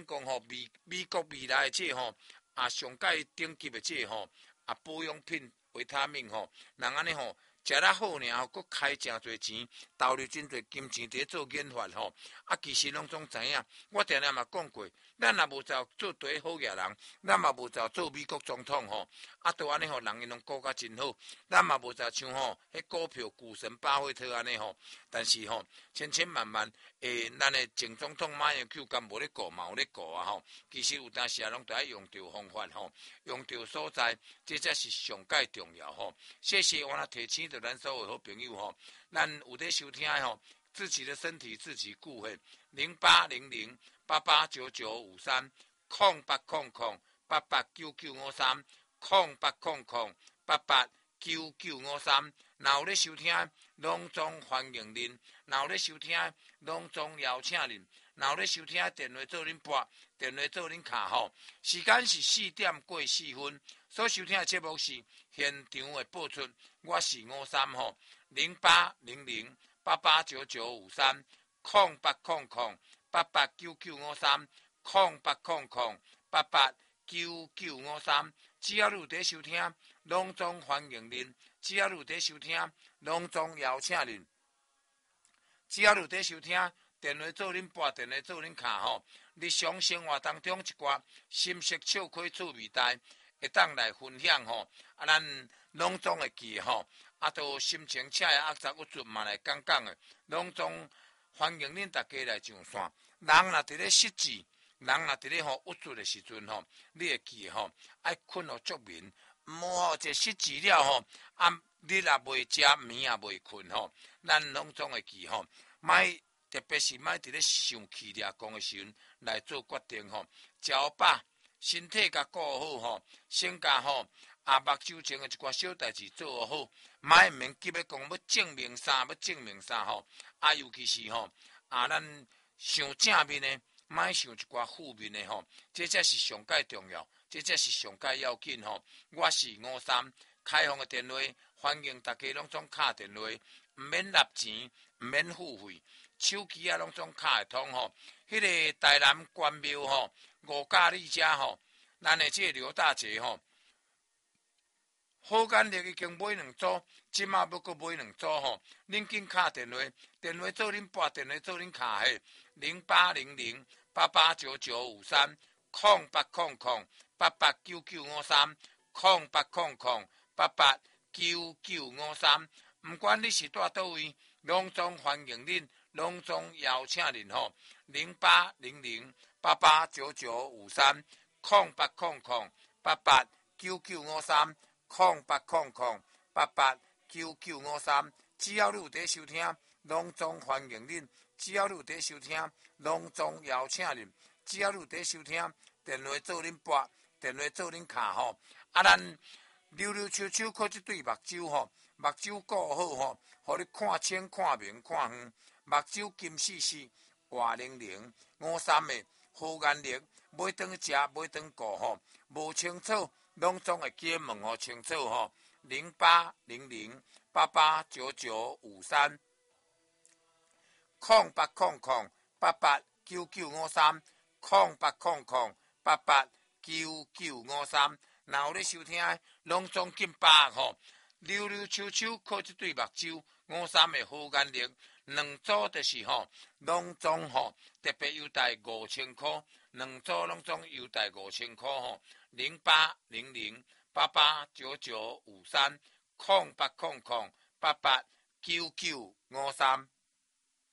讲吼，美国未来的这吼上界顶级的这吼保养品、维他命吼，人安尼吼。食得好呢，佫开诚侪钱，投入真侪金钱伫做研发吼。其实拢总知影，我定定嘛讲过，咱若无走做第一好嘢人，咱嘛无走做美国总统吼。都安尼吼，人因拢过甲真好，咱嘛无走像吼，迄股票股神巴菲特安尼吼。但是吼，千千万万咱的前总统马英九敢无咧顾嘛有咧顾啊吼。其实有当时啊，拢得爱用着方法吼，用着所在，这才是上界重要吼。谢谢我那提醒着咱所有好朋友吼，咱有咧收听吼，自己的身体自己顾嘿。08008899530800889953，若有咧收听，拢总欢迎恁；若有咧收听，拢总邀请恁；若有咧收听，电话做恁拨，电话做恁卡吼。时间是4点过4分，所收听的节目是现场的播出。我是53吼，08008899530800889953，只要你有在收听，拢总欢迎恁；只要你有在收听，拢总邀请恁；只要你有在收听，电话做恁拨，电话做恁卡吼。日常生活当中一寡心色笑开趣味代，会当来分享吼。咱拢总会记吼。都心情恰也杂有准嘛来讲讲的，拢总欢迎恁大家来上线。人若伫咧失智，人若伫咧有准的时阵吼，你会记吼，爱困互足眠，毋好这失智了吼，日也袂食，暝也袂困吼。咱拢总会记吼，莫特别是莫伫咧上气掠讲的时阵来做决定吼，食饱，身体甲顾好吼，先甲吼。目睭前的一寡小代志做好，莫毋免急咧讲要证明啥，要证明啥吼。尤其是吼咱想正面的，莫想一寡负面的吼。这才是上界重要，这才是上界要紧吼。我是53，开放的电话，欢迎大家拢总敲电话，毋免纳钱，毋免付费，手机啊拢总敲会通吼。迄个台南关庙吼，五甲里遮吼，咱的这个刘大姐吼。好眼力已经买2组，即马要阁买2组吼。恁紧敲电话，电话做恁拨，电话做恁卡嘿。08008899530800889953。毋管你是住倒位，拢总欢迎恁，拢总邀请恁吼。08008899530800889953。0800889953，只要你有在收听，拢总欢迎恁；只要你有在收听，拢总邀请恁；只要你有在收听，电话做恁拨，电话做恁卡吼。咱溜溜秋秋靠这对目睭吼，目睭顾好吼，互你看清、看明、看远，目睭金丝丝、活灵灵。53的好眼力，买顿食，买顿顾吼，无清楚。拢总会记问候清楚吼，08008899530800889953。若有咧收听，拢总紧把握吼，溜溜秋秋靠这对目睭，53的好眼力，2组就是吼，拢总吼特别优待5000块，2组拢总优待5000块吼。08008899530800889953。